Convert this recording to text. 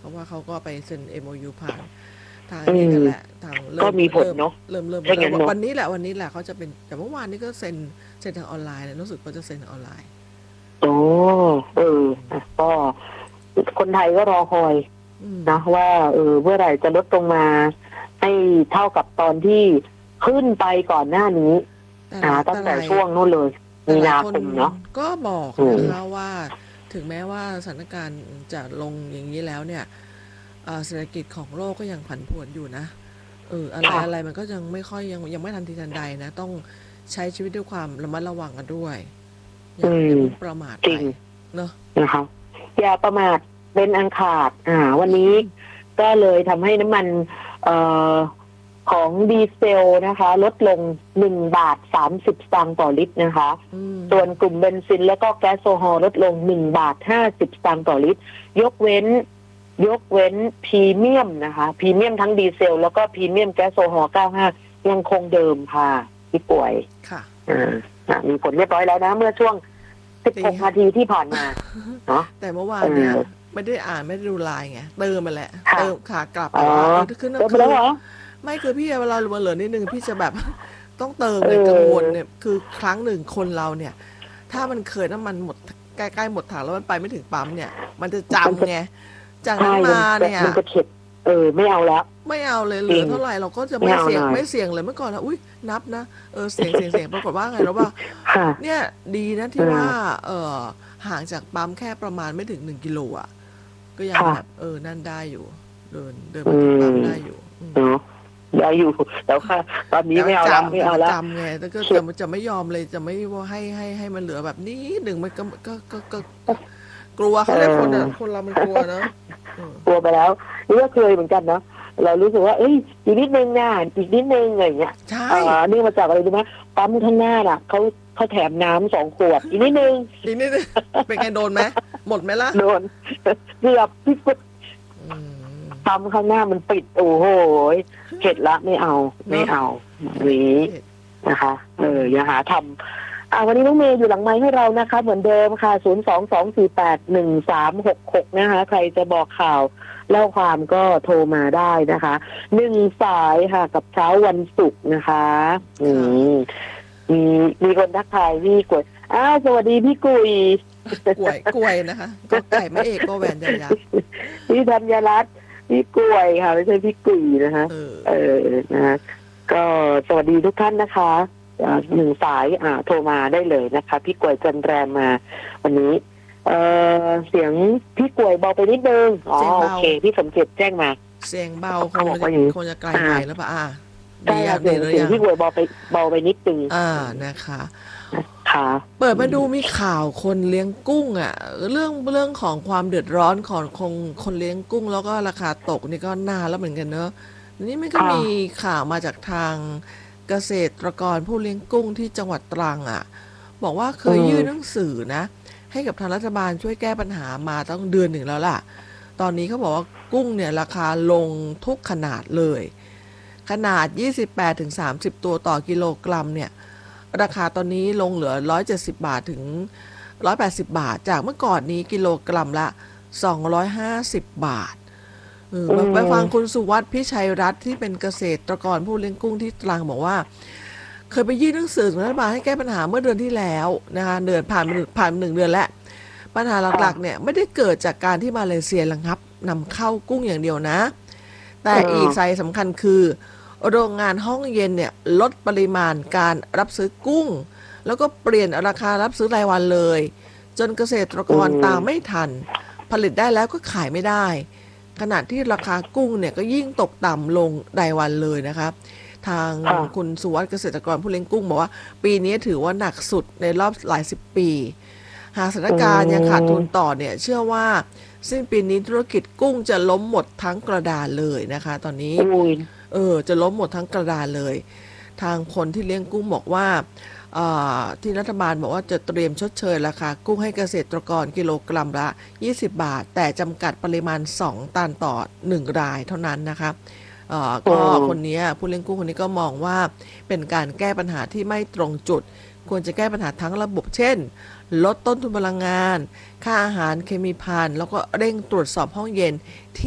เพราะว่าเขาก็ไปเซ็น MOU ผ่านทางนี้กันแหละทางก็มีผลเริ่มเนาะเริ่มถ้างั้นเนาะวันนี้แหละเขาจะเป็นแต่เมื่อวานนี้ก็เซ็นทางออนไลน์รู้สึกว่าจะเซ็นออนไลน์โอ้ก็คนไทยก็รอคอยนะว่าเมื่อไหร่จะลดลงมาให้เท่ากับตอนที่ขึ้นไปก่อนหน้านี้ตั้งแต่ช่วงนู้นเลยมีนาคมเนาะก็บอกนะคะว่าถึงแม้ว่าสถานการณ์จะลงอย่างนี้แล้วเนี่ยเศรษฐกิจของโลกก็ยังผันผวนอยู่นะอะไรมันก็ยังไม่ค่อยยังไม่ทันทีทันใดนะต้องใช้ชีวิตด้วยความระมัดระวังกันด้วยอย่าประมาทไปเนาะนะคะอย่าประมาทเป็นอันขาดวันนี้ก็เลยทำให้น้ำมันของดีเซลนะคะลดลง1.30 บาทต่อลิตรนะคะส่วนกลุ่มเบนซินแล้วก็แก๊สโซฮอลลดลง1.50 บาทต่อลิตรยกเว้นพรีเมียมนะคะพรีเมียมทั้งดีเซลแล้วก็พรีเมียมแก๊สโซฮอล95ยังคงเดิมค่ะพี่ป่วยค่ะมีผลเรียบร้อยแล้วนะเมื่อช่วง16 นาทีที่ผ่านมาเนาะแต่เมื่อวานเนี่ยไม่ได้อ่านไม่ได้ดูไลน์ไงเติมมาแหละเติมขากลับขึ้นแล้วเหรอไม่คือพี่เวลาเหลือนิดนึงพี่จะแบบต้องเติมเลยกังวลเนี่ยคือครั้งหนึ่งคนเราเนี่ยถ้ามันเคยน้ำมันหมดใกล้ๆหมดถังแล้วมันไปไม่ถึงปั๊มเนี่ยมันจะจำไงจากนั้นมาเนี่ยมันจะเข็ดไม่เอาแล้วไม่เอาเลยเหลือเท่าไหร่เราก็จะไม่เสี่ยงเลยเมื่อก่อนนะอุ้ยนับนะเสียงปรากฏว่าไงแล้วว่าเนี่ยดีนะที่ว่าห่างจากปั๊มแค่ประมาณไม่ถึง1 กิโลอ่ะก็ยังแบบนั่นได้อยู่เดินไปถึงปั๊มได้อยู่ได้อยู่แล้วค่ะตอนนี้ไม่เอาแล้วจำไงแต่ก็จะไม่ยอมเลยจะไม่ว่าให้มันเหลือแบบนี้หนึ่งมันก็กลัวเขาเลยคนเรามันกลัวเนาะกลัวไปแล้วนี่ก็เคยเหมือนกันเนาะเรารู้สึกว่าอีกนิดนึงนะอีกนิดนึงอะไรอย่างเงี้ยใช่นี่มาจากอะไรรู้ไหมปั๊มข้างหน้าน่ะเขาแถมน้ำ2 ขวดอีกนิดนึงเป็นไงโดนไหมหมดไหมล่ะโดนเกือบที่สุดปั๊มข้างหน้ามันปิดโอ้โหเข็ดละไม่เอานี้นะคะอย่าหาทำวันนี้น้องเมย์อยู่หลังไมค์ให้เรานะคะเหมือนเดิมค่ะ022481366นะคะใครจะบอกข่าวเล่าความก็โทรมาได้นะคะ1 สายค่ะกับเช้าวันศุกร์นะคะมีคนทักทายพี่กุยสวัสดีพี่กุยกล้วยนะคะก็ไก่ไม่เอกก็แหวนใหญ่ยักษ์พี่ธัญรัตน์พี่กล้วยค่ะไม่ใช่พี่กุยนะคะนะก็สวัสดีทุกท่านนะคะ1 สายโทรมาได้เลยนะคะพี่กล้วยจันแรมมาวันนี้เสียงพี่กล้วยเบาไปนิดนึงโอเคพี่สมเกียรติแจ้งมาเสียงเบาคงจะไกลไปแล้วป่ะได้เสียงพี่กล้วยเบาไปนิดนึงนะคะเปิดมาดูมีข่าวคนเลี้ยงกุ้งเรื่องของความเดือดร้อนของคนเลี้ยงกุ้งแล้วก็ราคาตกนี่ก็นานแล้วเหมือนกันเนอะนี่มันก็มีข่าวมาจากทางเกษตรกรผู้เลี้ยงกุ้งที่จังหวัดตรังบอกว่าเคยยื่นหนังสือนะให้กับทางรัฐบาลช่วยแก้ปัญหามาตั้งเดือนหนึ่งแล้วล่ะตอนนี้เขาบอกว่ากุ้งเนี่ยราคาลงทุกขนาดเลยขนาด 28-30 ตัวต่อกิโลกรัมเนี่ยราคาตอนนี้ลงเหลือ170 บาทถึง180 บาทจากเมื่อก่อนนี้กิโลกรัมละ250 บาทไปฟังคุณสุวัฒน์พิชัยรัตน์ที่เป็นเกษตรกรผู้เลี้ยงกุ้งที่ตรังบอกว่าเคยไปยื่นหนังสือถึงรัฐบาลให้แก้ปัญหาเมื่อเดือนที่แล้วนะคะเดือนผ่าน1 เดือนแล้วปัญหาหลักๆเนี่ยไม่ได้เกิดจากการที่มาเลเซียระงับนำเข้ากุ้งอย่างเดียวนะแต่อีกสาเหตุสำคัญคือโรงงานห้องเย็นเนี่ยลดปริมาณการรับซื้อกุ้งแล้วก็เปลี่ยนราคารับซื้อรายวันเลยจนเกษตรกรตามไม่ทันผลิตได้แล้วก็ขายไม่ได้ขณะที่ราคากุ้งเนี่ยก็ยิ่งตกต่ำลงรายวันเลยนะคะทางคุณสุวัฒน์เกษตรกรผู้เลี้ยงกุ้งบอกว่าปีนี้ถือว่าหนักสุดในรอบหลาย10 ปีหากสถานการณ์ยังขาดทุนต่อเนี่ยเชื่อว่าสิ้นปีนี้ธุรกิจกุ้งจะล้มหมดทั้งกระดานเลยนะคะตอนนี้จะล้มหมดทั้งกระดานเลยทางคนที่เลี้ยงกุ้งบอกว่าที่รัฐบาลบอกว่าจะเตรียมชดเชยราคากุ้งให้เกษตรกรกิโลกรัมละ20 บาทแต่จำกัดปริมาณ2 ตันต่อ1 รายเท่านั้นนะคะก็คนนี้ผู้เลี้ยงกุ้งคนนี้ก็มองว่าเป็นการแก้ปัญหาที่ไม่ตรงจุดควรจะแก้ปัญหาทั้งระบบเช่นลดต้นทุนพลังงานค่าอาหารเคมีภัณฑ์แล้วก็เร่งตรวจสอบห้องเย็นที่